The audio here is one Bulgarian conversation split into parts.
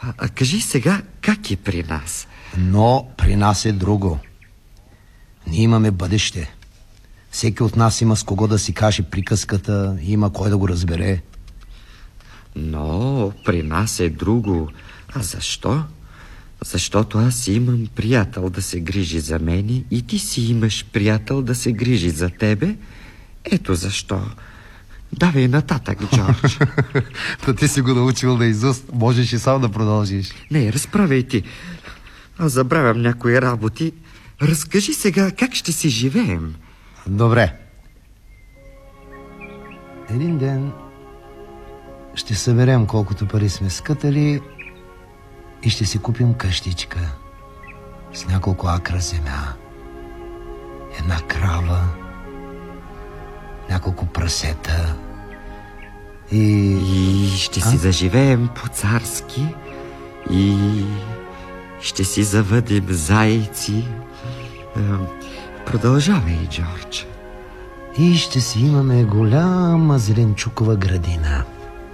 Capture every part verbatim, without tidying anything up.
А, а кажи сега, как е при нас? Но при нас е друго. Ние имаме бъдеще. Всеки от нас има с кого да си каже приказката, има кой да го разбере. Но при нас е друго. А защо? Защото аз имам приятел да се грижи за мене и ти си имаш приятел да се грижи за тебе. Ето защо. Давай нататък, Джордж. Та ти си го научил на изуст. Можеш и сам да продължиш. Не, разправяй ти. Аз забравям някои работи. Разкажи сега как ще си живеем. Добре. Един ден ще съберем колкото пари сме скътали и ще си купим къщичка с няколко акра земя, една крава, няколко прасета и... И ще а? си заживеем по-царски и ще си завъдим зайци. Продължавай, Джордж. И ще си имаме голяма зеленчукова градина.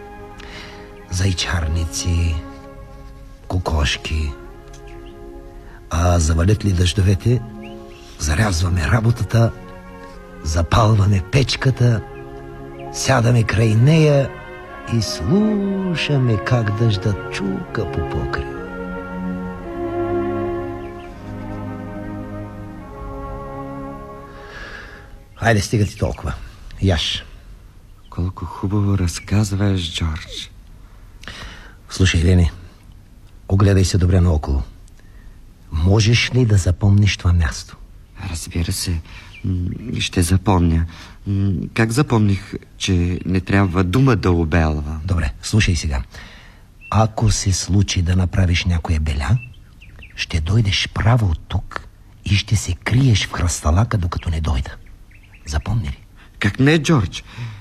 Зайчарници, кокошки. А завалят ли дъждовете, зарязваме работата, запалваме печката, сядаме край нея и слушаме как дъждът чука по покрива. Хайде, стига ти толкова. Яш. Колко хубаво разказваш, Джордж. Слушай, Лени, огледай се добре наоколо. Можеш ли да запомниш това място? Разбира се, ще запомня. Как запомних, че не трябва дума да обелва? Добре, слушай сега. Ако се случи да направиш някоя беля, ще дойдеш право от тук и ще се криеш в хръсталака, докато не дойда. Запомни ли? Как не, Джордж?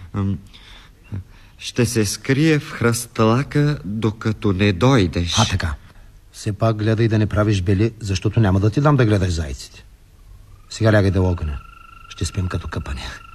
Ще се скрие в хръсталака, докато не дойдеш. А, така. Все пак гледай да не правиш бели, защото няма да ти дам да гледаш зайците. Сега лягай да огъня. Ще спим като къпане.